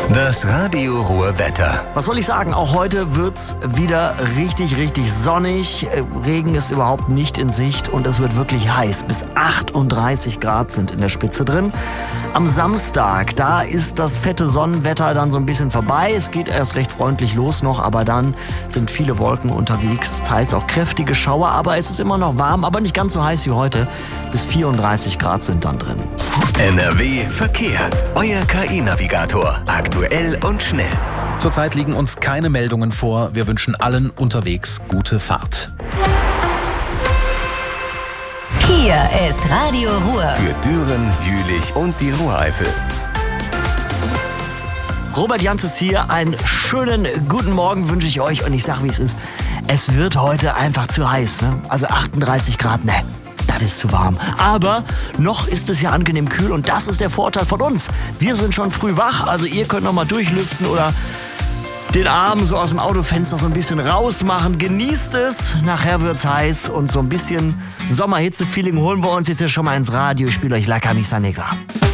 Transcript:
Das Radio Ruhr Wetter. Was soll ich sagen? Auch heute wird's wieder richtig sonnig. Regen ist überhaupt nicht in Sicht und es wird wirklich heiß. Bis 38 Grad sind in der Spitze drin. Am Samstag, da ist das fette Sonnenwetter dann so ein bisschen vorbei. Es geht erst recht freundlich los noch, aber dann sind viele Wolken unterwegs, teils auch kräftige Schauer. Aber es ist immer noch warm, aber nicht ganz so heiß wie heute. Bis 34 Grad sind dann drin. NRW Verkehr. Euer KI-Navigator. Aktuell und schnell. Zurzeit liegen uns keine Meldungen vor. Wir wünschen allen unterwegs gute Fahrt. Hier ist Radio Ruhr. Für Düren, Jülich und die Ruhreifel. Robert Janz ist hier. Einen schönen guten Morgen wünsche ich euch und ich sage, wie es ist. Es wird heute einfach zu heiß, ne? Also 38 Grad, ne? Das ist zu warm. Aber noch ist es ja angenehm kühl und das ist der Vorteil von uns. Wir sind schon früh wach, also ihr könnt noch mal durchlüften oder den Arm so aus dem Autofenster so ein bisschen rausmachen. Genießt es. Nachher wird's heiß und so ein bisschen Sommerhitze-Feeling holen wir uns jetzt ja schon mal ins Radio. Ich spiele euch La Camisa Negra.